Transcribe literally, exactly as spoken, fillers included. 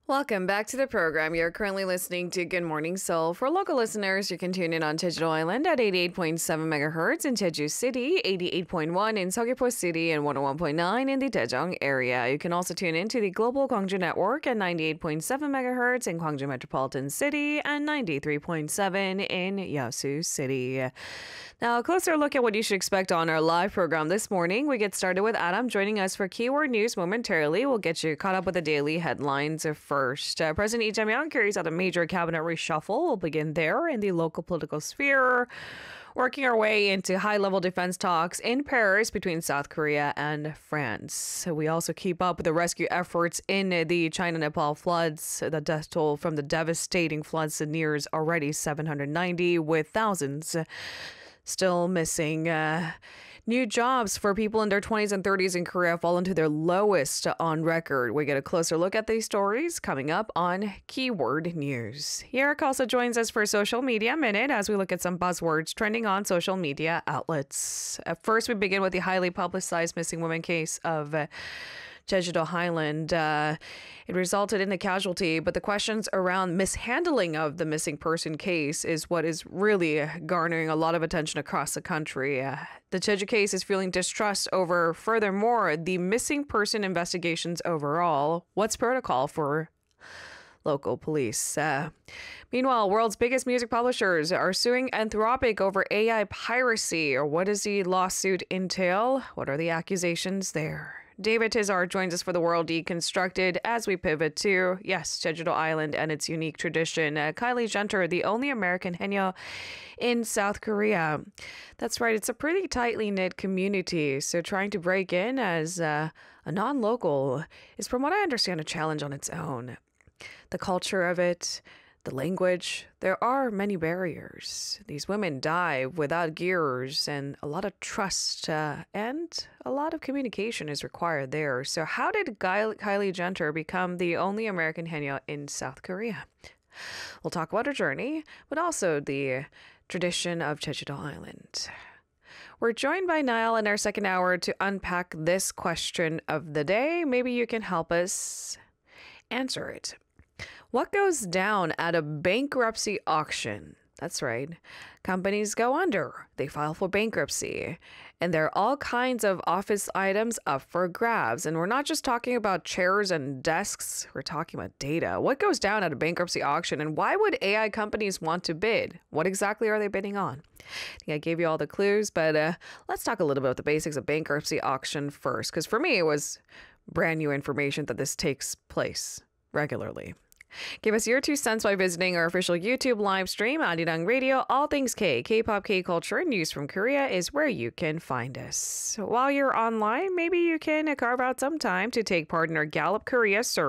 Welcome back to the program. You're currently listening to Good Morning Seoul. For local listeners, you can tune in on Jeju Island at eighty-eight point seven megahertz, in Jeju City, eighty-eight point one in Seogwipo City, and one oh one point nine in the Daejeong area. You can also tune in to the Global Gwangju Network at ninety-eight point seven megahertz in Gwangju Metropolitan City and ninety-three point seven in Yeosu City. Now, a closer look at what you should expect on our live program this morning. We get started with Adam joining us for Keyword News momentarily. We'll get you caught up with the daily headlines first. Uh, President Lee Jae-myung carries out a major cabinet reshuffle. We'll begin there in the local political sphere, working our way into high-level defense talks in Paris between South Korea and France. We also keep up with the rescue efforts in the China-Nepal floods. The death toll from the devastating floods nears already seven hundred ninety, with thousands still missing. Uh, new jobs for people in their twenties and thirties in Korea fallen to their lowest on record. We get a closer look at these stories coming up on Keyword News. Eric also joins us for Social Media Minute as we look at some buzzwords trending on social media outlets. At first, we begin with the highly publicized missing woman case of uh, Jeju-do Highland. Uh, it resulted in a casualty, but the questions around mishandling of the missing person case is what is really garnering a lot of attention across the country. Uh, the Jeju case is fueling distrust over, furthermore, the missing person investigations overall. What's protocol for local police? Uh, meanwhile, world's biggest music publishers are suing Anthropic over A I piracy. Or what does the lawsuit entail? What are the accusations there? David Tizar joins us for The World Deconstructed as we pivot to, yes, Jeju-do Island and its unique tradition. Uh, Kylie Genter, the only American haenyeo in South Korea. That's right, it's a pretty tightly knit community, so trying to break in as uh, a non-local is, from what I understand, a challenge on its own. The culture of it, the language, there are many barriers. These women dive without gears, and a lot of trust uh, and a lot of communication is required there. So how did Kylie Genter become the only American haenyeo in South Korea? We'll talk about her journey, but also the tradition of Jeju-do Island. We're joined by Niall in our second hour to unpack this question of the day. Maybe you can help us answer it. What goes down at a bankruptcy auction? That's right. Companies go under. They file for bankruptcy. And there are all kinds of office items up for grabs. And we're not just talking about chairs and desks. We're talking about data. What goes down at a bankruptcy auction? And why would A I companies want to bid? What exactly are they bidding on? I think I gave you all the clues, but uh, let's talk a little bit about the basics of bankruptcy auction first. Because for me, it was brand new information that this takes place regularly. Give us your two cents by visiting our official YouTube live stream, Arirang Radio. All things K, K-pop, K-culture, and news from Korea is where you can find us. While you're online, maybe you can carve out some time to take part in our Gallup Korea survey.